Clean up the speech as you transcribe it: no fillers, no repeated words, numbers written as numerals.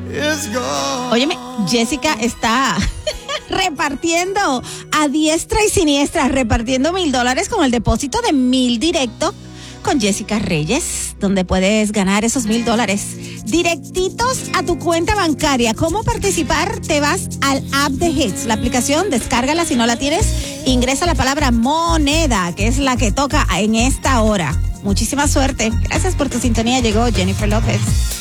Óyeme, Jessica está repartiendo a diestra y siniestra, repartiendo $1,000 con el depósito de 1,000 directo con Jessica Reyes, donde puedes ganar esos $1,000 directitos a tu cuenta bancaria. ¿Cómo participar? Te vas al app de Hits, la aplicación, descárgala si no la tienes, ingresa la palabra moneda, que es la que toca en esta hora. Muchísima suerte. Gracias por tu sintonía. Llegó Jennifer López.